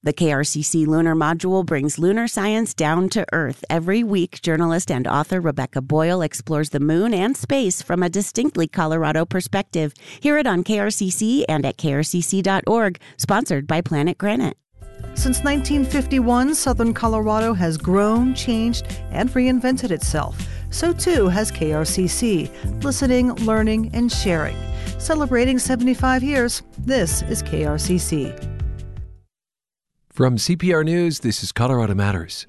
The KRCC Lunar Module brings lunar science down to Earth. Every week, journalist and author Rebecca Boyle explores the moon and space from a distinctly Colorado perspective. Hear it on KRCC and at krcc.org, sponsored by Planet Granite. Since 1951, Southern Colorado has grown, changed, and reinvented itself. So too has KRCC, listening, learning, and sharing. Celebrating 75 years, this is KRCC. From CPR News, this is Colorado Matters.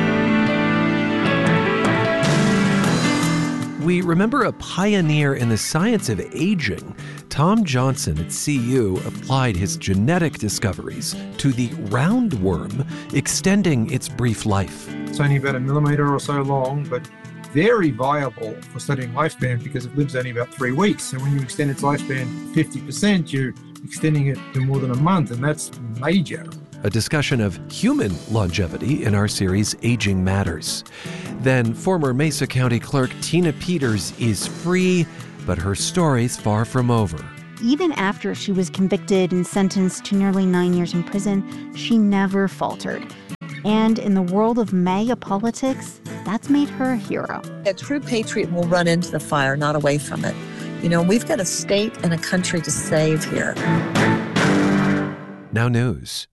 We remember a pioneer in the science of aging. Tom Johnson at CU applied his genetic discoveries to the roundworm, extending its brief life. It's only about 1 millimetre or so long, but very viable for studying lifespan because it lives only about 3 weeks. So when you extend its lifespan 50%, you're extending it to more than a month, and that's major. A discussion of human longevity in our series Aging Matters. Then former Mesa County Clerk Tina Peters is free, but her story's far from over. Even after she was convicted and sentenced to nearly 9 years in prison, she never faltered. And in the world of MAGA politics, that's made her a hero. A true patriot will run into the fire, not away from it. You know, we've got a state and a country to save here. Now news.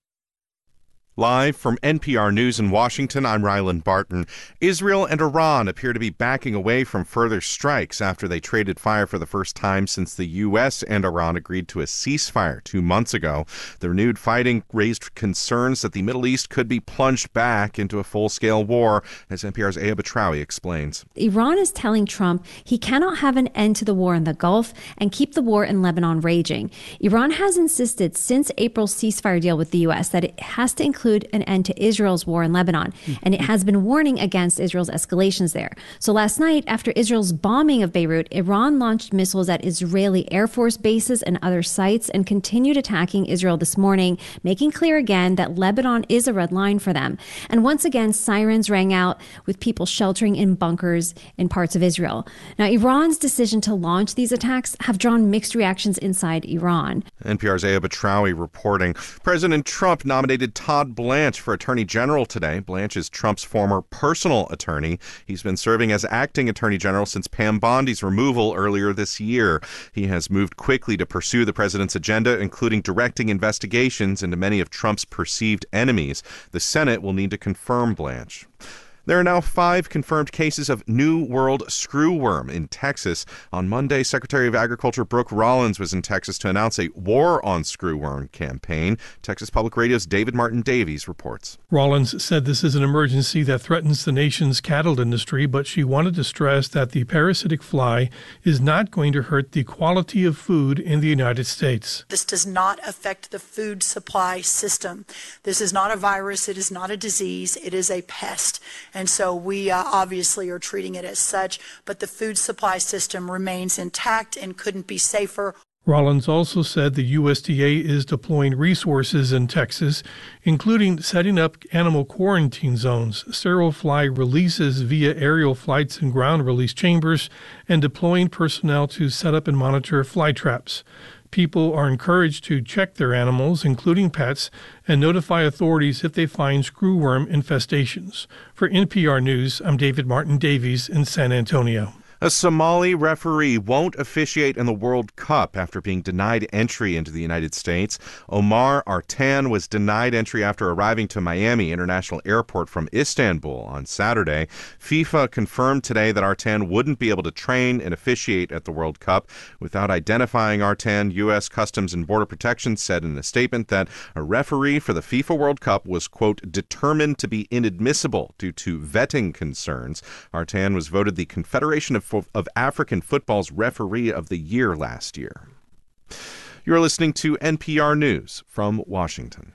Live from NPR News in Washington, I'm Ryland Barton. Israel and Iran appear to be backing away from further strikes after they traded fire for the first time since the U.S. and Iran agreed to a ceasefire 2 months ago. The renewed fighting raised concerns that the Middle East could be plunged back into a full-scale war, as NPR's Aya Batrawi explains. Iran is telling Trump he cannot have an end to the war in the Gulf and keep the war in Lebanon raging. Iran has insisted since April's ceasefire deal with the U.S. that it has to include an end to Israel's war in Lebanon, and it has been warning against Israel's escalations there. So last night, after Israel's bombing of Beirut, Iran launched missiles at Israeli Air Force bases and other sites and continued attacking Israel this morning, making clear again that Lebanon is a red line for them. And once again, sirens rang out with people sheltering in bunkers in parts of Israel. Now, Iran's decision to launch these attacks have drawn mixed reactions inside Iran. NPR's Aya Batrawi reporting. President Trump nominated Todd Blanche for Attorney General today. Blanche is Trump's former personal attorney. He's been serving as acting Attorney General since Pam Bondi's removal earlier this year. He has moved quickly to pursue the president's agenda, including directing investigations into many of Trump's perceived enemies. The Senate will need to confirm Blanche. There are now 5 confirmed cases of New World screwworm in Texas. On Monday, Secretary of Agriculture Brooke Rollins was in Texas to announce a War on Screwworm campaign. Texas Public Radio's David Martin Davies reports. Rollins said this is an emergency that threatens the nation's cattle industry, but she wanted to stress that the parasitic fly is not going to hurt the quality of food in the United States. This does not affect the food supply system. This is not a virus. It is not a disease. It is a pest. And so we obviously are treating it as such, but the food supply system remains intact and couldn't be safer. Rollins also said the USDA is deploying resources in Texas, including setting up animal quarantine zones, sterile fly releases via aerial flights and ground release chambers, and deploying personnel to set up and monitor fly traps. People are encouraged to check their animals, including pets, and notify authorities if they find screwworm infestations. For NPR News, I'm David Martin Davies in San Antonio. A Somali referee won't officiate in the World Cup after being denied entry into the United States. Omar Artan was denied entry after arriving to Miami International Airport from Istanbul on Saturday. FIFA confirmed today that Artan wouldn't be able to train and officiate at the World Cup. Without identifying Artan, U.S. Customs and Border Protection said in a statement that a referee for the FIFA World Cup was, quote, determined to be inadmissible due to vetting concerns. Artan was voted the Confederation of African Football's Referee of the Year last year. You're listening to NPR News from Washington.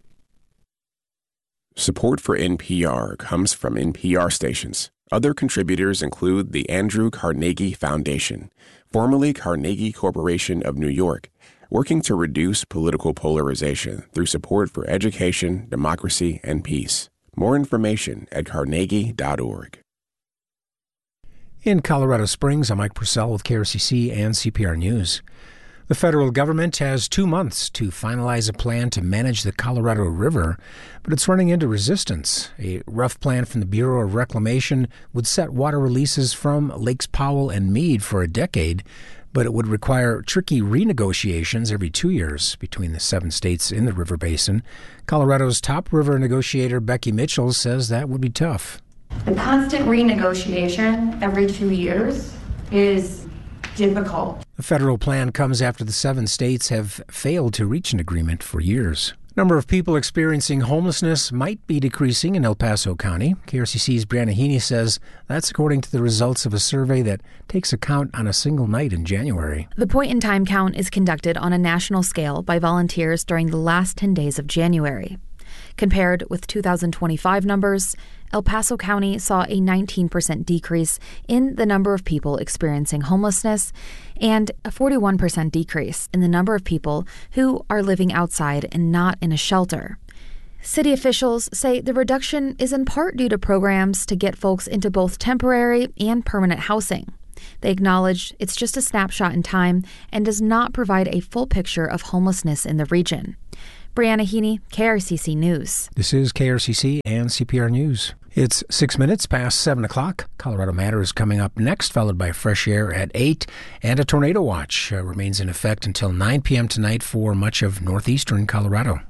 Support for NPR comes from NPR stations. Other contributors include the Andrew Carnegie Foundation, formerly Carnegie Corporation of New York, working to reduce political polarization through support for education, democracy, and peace. More information at carnegie.org. In Colorado Springs, I'm Mike Purcell with KRCC and CPR News. The federal government has 2 months to finalize a plan to manage the Colorado River, but it's running into resistance. A rough plan from the Bureau of Reclamation would set water releases from Lakes Powell and Mead for a decade, but it would require tricky renegotiations every 2 years between the 7 states in the river basin. Colorado's top river negotiator, Becky Mitchell, says that would be tough. The constant renegotiation every 2 years is difficult. The federal plan comes after the 7 states have failed to reach an agreement for years. Number of people experiencing homelessness might be decreasing in El Paso County. KRCC's Brianna Heaney says that's according to the results of a survey that takes account on a single night in January. The point-in-time count is conducted on a national scale by volunteers during the last 10 days of January. Compared with 2025 numbers, El Paso County saw a 19% decrease in the number of people experiencing homelessness and a 41% decrease in the number of people who are living outside and not in a shelter. City officials say the reduction is in part due to programs to get folks into both temporary and permanent housing. They acknowledge it's just a snapshot in time and does not provide a full picture of homelessness in the region. Brianna Heaney, KRCC News. This is KRCC and CPR News. It's 6 minutes past 7 o'clock. Colorado Matters coming up next, followed by Fresh Air at 8. And a tornado watch remains in effect until 9 p.m. tonight for much of northeastern Colorado.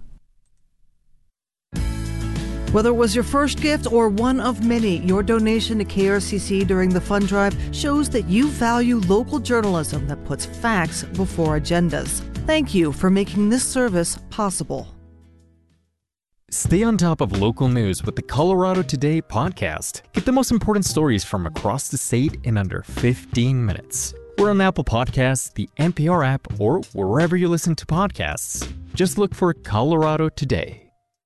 Whether it was your first gift or one of many, your donation to KRCC during the fund drive shows that you value local journalism that puts facts before agendas. Thank you for making this service possible. Stay on top of local news with the Colorado Today podcast. Get the most important stories from across the state in under 15 minutes. We're on Apple Podcasts, the NPR app, or wherever you listen to podcasts. Just look for Colorado Today.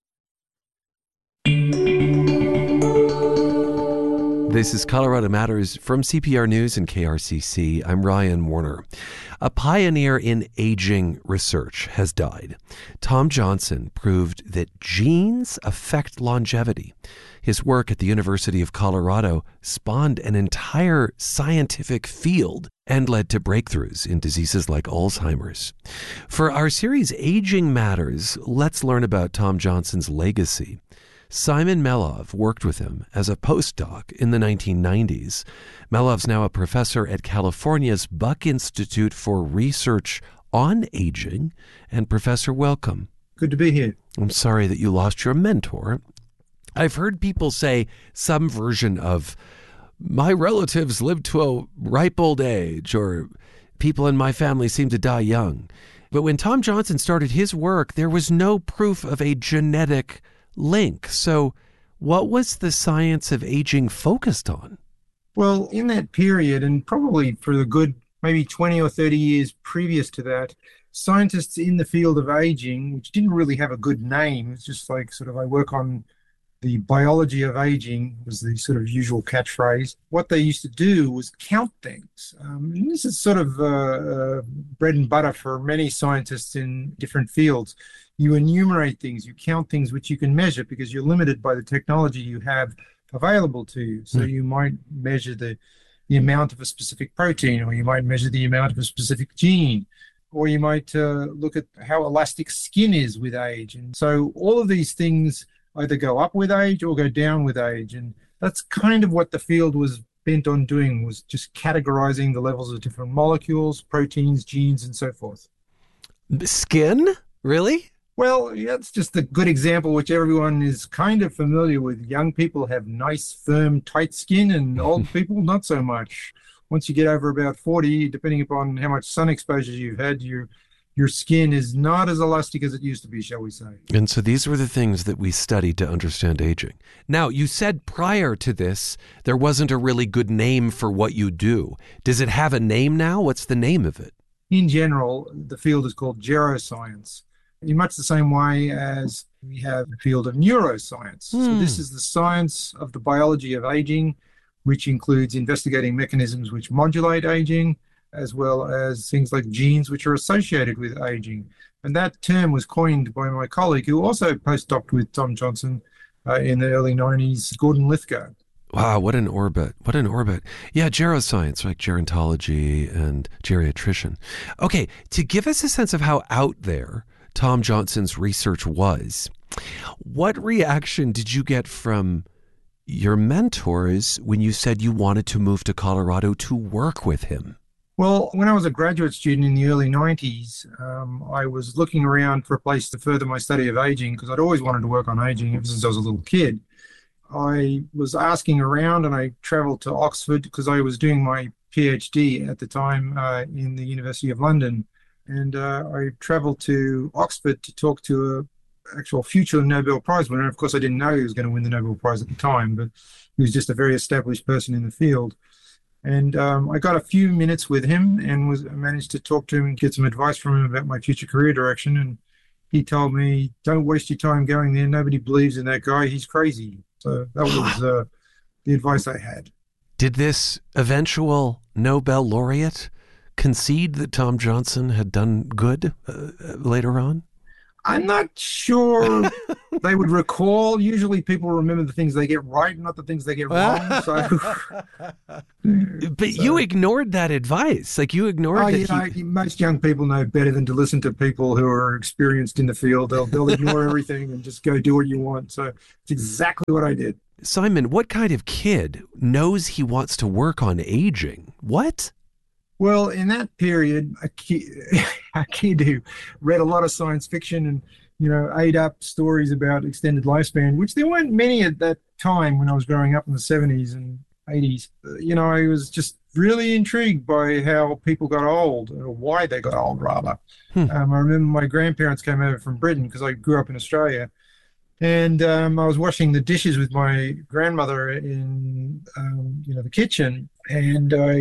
This is Colorado Matters from CPR News and KRCC. I'm Ryan Warner. A pioneer in aging research has died. Tom Johnson proved that genes affect longevity. His work at the University of Colorado spawned an entire scientific field and led to breakthroughs in diseases like Alzheimer's. For our series Aging Matters, let's learn about Tom Johnson's legacy. Simon Melov worked with him as a postdoc in the 1990s. Melov's now a professor at California's Buck Institute for Research on Aging. And Professor, welcome. Good to be here. I'm sorry that you lost your mentor. I've heard people say some version of, my relatives lived to a ripe old age, or people in my family seem to die young. But when Tom Johnson started his work, there was no proof of a genetic link. So what was the science of aging focused on? Well, in that period, and probably for the good maybe 20 or 30 years previous to that, scientists in the field of aging, which didn't really have a good name, it's just like sort of, I work on the biology of aging, was the sort of usual catchphrase. What they used to do was count things. And this is sort of bread and butter for many scientists in different fields. You enumerate things, you count things which you can measure because you're limited by the technology you have available to you. So you might measure the amount of a specific protein, or you might measure the amount of a specific gene, or you might look at how elastic skin is with age. And so all of these things either go up with age or go down with age. And that's kind of what the field was bent on doing, was just categorizing the levels of different molecules, proteins, genes, and so forth. Skin? Really? Well, yeah, it's just a good example, which everyone is kind of familiar with. Young people have nice, firm, tight skin, and old people, not so much. Once you get over about 40, depending upon how much sun exposure you've had, your skin is not as elastic as it used to be, shall we say. And so these were the things that we studied to understand aging. Now, you said prior to this, there wasn't a really good name for what you do. Does it have a name now? What's the name of it? In general, the field is called geroscience, in much the same way as we have the field of neuroscience. So this is the science of the biology of aging, which includes investigating mechanisms which modulate aging, as well as things like genes which are associated with aging. And that term was coined by my colleague, who also postdoced with Tom Johnson in the early 90s, Gordon Lithgow. Wow, what an orbit. What an orbit. Yeah, geroscience, like gerontology and geriatrician. Okay, to give us a sense of how out there Tom Johnson's research was, what reaction did you get from your mentors when you said you wanted to move to Colorado to work with him? Well, when I was a graduate student in the early 90s, I was looking around for a place to further my study of aging because I'd always wanted to work on aging ever since I was a little kid. I was asking around and I traveled to Oxford because I was doing my PhD at the time in the University of London. And I traveled to Oxford to talk to an actual future Nobel Prize winner. Of course, I didn't know he was going to win the Nobel Prize at the time, but he was just a very established person in the field. And I got a few minutes with him and managed to talk to him and get some advice from him about my future career direction. And he told me, don't waste your time going there. Nobody believes in that guy. He's crazy. So that was the advice I had. Did this eventual Nobel laureate concede that Tom Johnson had done good later on? I'm not sure they would recall. Usually people remember the things they get right, not the things they get wrong. But you ignored that advice. Like you ignored that. Most young people know better than to listen to people who are experienced in the field. They'll ignore everything and just go do what you want. So it's exactly what I did. Simon, what kind of kid knows he wants to work on aging? What? Well, in that period, a kid who read a lot of science fiction and, ate up stories about extended lifespan, which there weren't many at that time when I was growing up in the 70s and 80s. I was just really intrigued by how people got old, or why they got old, rather. I remember my grandparents came over from Britain because I grew up in Australia. And I was washing the dishes with my grandmother in, the kitchen, and I